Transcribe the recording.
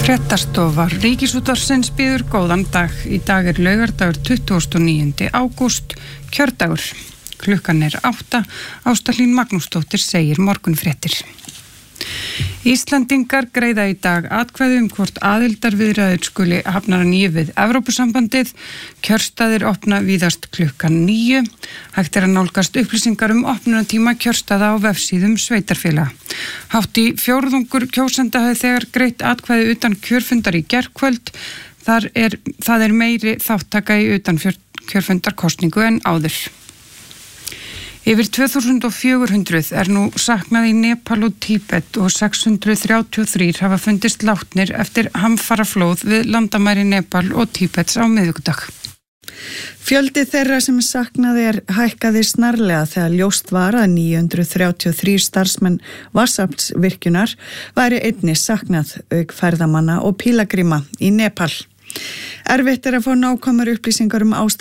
Fréttastofa Ríkisútvarpsins býður góðan dag. Í dag laugardagur 29. ágúst, kjördagur. Klukkan 8. Ásta Hlín Magnúsdóttir segir morgunfréttir. Íslendingar greiða í dag atkvæði hvort aðildarviðræður skuli hafnar að nýju við Evrópusambandið. Kjörstaðir opna víðast klukkan 9. Hægt að nálgast upplýsingar opnunartíma kjörstaða á vefsíðum sveitarfélaga. Hátt í fjórðungur kjósenda hafði þegar greitt atkvæði utan kjörfundar í gærkvöld. Það er meiri þáttaka í utan kjörfundarkosningu en áður. Yfir 2400 nú saknað í Nepal og Tíbet og 633 hafa fundist látnir eftir hamfaraflóð við landamæri Nepal og Tíbets á miðvikudag. Fjöldi þeirra sem saknað hækkaði snarlega þegar ljóst var að 933 starfsmenn vatnsaflsvirkjunar væri einnig saknað auk ferðamanna og pílagrima í Nepal. Erfitt að fá nákvæmar upplýsingar ástandið